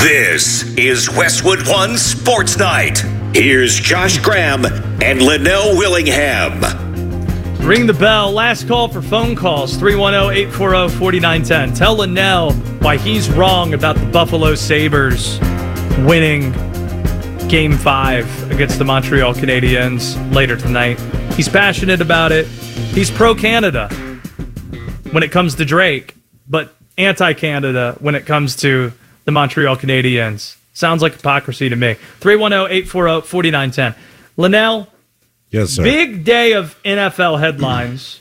This is Westwood One Sports Night. Here's Josh Graham and Linnell Willingham. Ring the bell. Last call for phone calls, 310-840-4910. Tell Linnell why he's wrong about the Buffalo Sabres winning Game 5 against the Montreal Canadiens later tonight. He's passionate about it. He's pro-Canada when it comes to Drake, but anti-Canada when it comes to the Montreal Canadiens. Sounds like hypocrisy to me. 310-840-4910. Linnell, yes, sir. Big day of NFL headlines.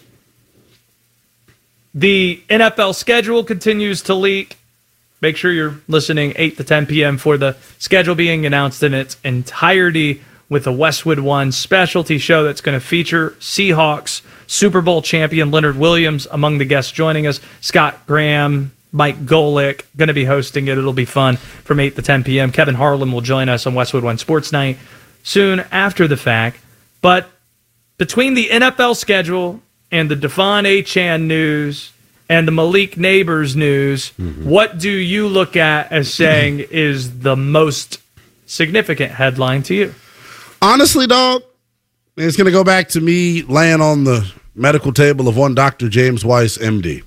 The NFL schedule continues to leak. Make sure you're listening 8 to 10 p.m. for the schedule being announced in its entirety with a Westwood One specialty show that's going to feature Seahawks Super Bowl champion Leonard Williams among the guests joining us. Scott Graham, Mike Golick, going to be hosting it. It'll be fun from 8 to 10 p.m. Kevin Harlan will join us on Westwood One Sports Night soon after the fact. But between the NFL schedule and the Devon Achane news and the Malik Neighbors news, what do you look at as saying is the most significant headline to you? Honestly, dog, it's going to go back to me laying on the medical table of one Dr. James Weiss, MD.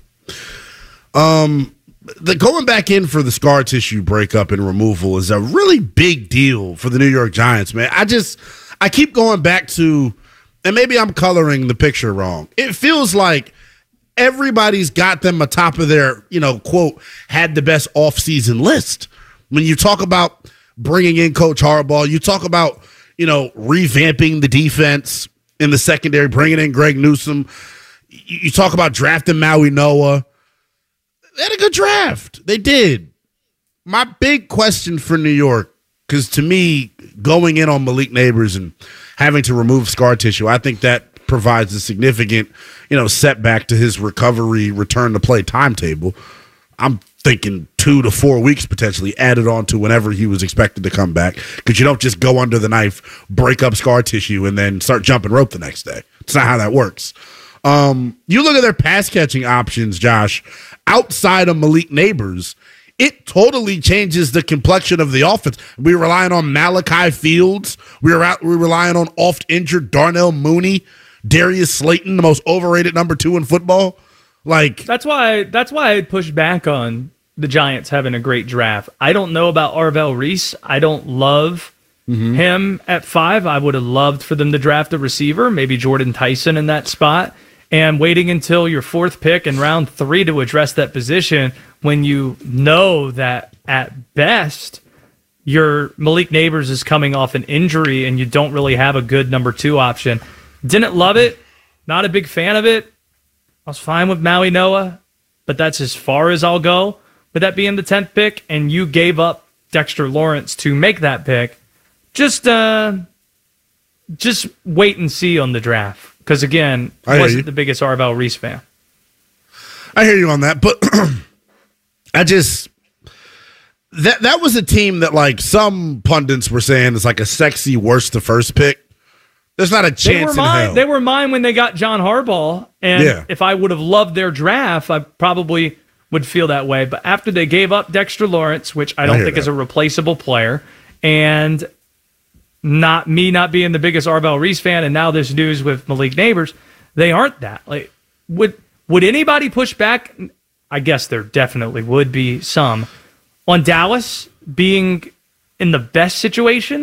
The going back in for the scar tissue breakup and removal is a really big deal for the New York Giants, man. I keep going back to, and maybe I'm coloring the picture wrong. It feels like everybody's got them atop of their, quote, had the best offseason list. When you talk about bringing in Coach Harbaugh, you talk about, revamping the defense in the secondary, bringing in Greg Newsome. You talk about drafting Maui Noah. They had a good draft. They did. My big question for New York, because to me, going in on Malik Neighbors and having to remove scar tissue, I think that provides a significant, setback to his recovery, return to play timetable. I'm thinking 2 to 4 weeks potentially added on to whenever he was expected to come back, because you don't just go under the knife, break up scar tissue, and then start jumping rope the next day. It's not how that works. You look at their pass catching options, Josh, outside of Malik Neighbors, it totally changes the complexion of the offense. We're relying on Malachi Fields. We're relying on oft-injured Darnell Mooney, Darius Slayton, the most overrated number 2 in football. That's why I push back on the Giants having a great draft. I don't know about Arvell Reese. I don't love him at 5. I would have loved for them to draft a receiver, maybe Jordan Tyson in that spot. And waiting until your 4th pick in round 3 to address that position when you know that at best your Malik Neighbors is coming off an injury and you don't really have a good number 2 option. Didn't love it. Not a big fan of it. I was fine with Maui Noah, but that's as far as I'll go with that being the 10th pick, and you gave up Dexter Lawrence to make that pick. Just wait and see on the draft. Because, again, I wasn't the biggest Arvell Reese fan. I hear you on that, but that was a team that, some pundits were saying is like a sexy worst to first pick. There's not a chance in hell. They were mine when they got John Harbaugh, and if I would have loved their draft, I probably would feel that way. But after they gave up Dexter Lawrence, which I don't think is a replaceable player, and not being the biggest Arvell Reese fan, and now this news with Malik Neighbors, they aren't that. Would anybody push back? I guess there definitely would be some on Dallas being in the best situation